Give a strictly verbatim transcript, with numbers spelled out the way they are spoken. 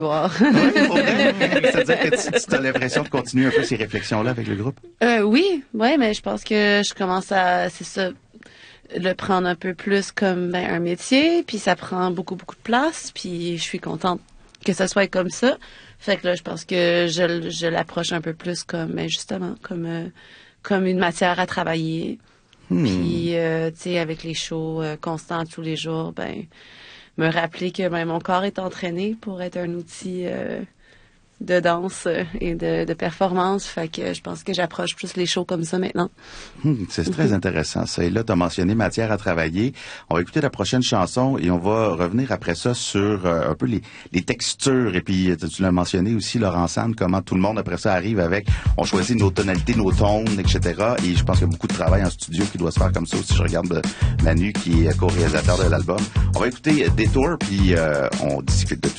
Wow. Ouais, pour vrai. C'est-à-dire que tu, tu as l'impression de continuer un peu ces réflexions-là avec le groupe? Euh, oui, ouais, mais je pense que je commence à, c'est ça, le prendre un peu plus comme ben, un métier, puis ça prend beaucoup, beaucoup de place, puis je suis contente que ça soit comme ça. Fait que là, je pense que je, je l'approche un peu plus comme, ben, justement, comme, euh, comme une matière à travailler. Hmm. Puis, euh, tu sais, avec les shows euh, constants tous les jours, ben, me rappeler que ben, mon corps est entraîné pour être un outil euh, de danse euh, et de, de performance. Fait que je pense que j'approche plus les shows comme ça maintenant. Hmm, c'est très intéressant ça. Et là, tu as mentionné matière à travailler. On va écouter la prochaine chanson et on va revenir après ça sur euh, un peu les, les textures. Et puis, tu l'as mentionné aussi, Laurent Sand, comment tout le monde après ça arrive avec, on choisit nos tonalités, nos tons, et cetera. Et je pense qu'il y a beaucoup de travail en studio qui doit se faire comme ça aussi. Je regarde euh, Manu qui est co-réalisateur de l'album. On va écouter Détour, puis euh, on discute de tout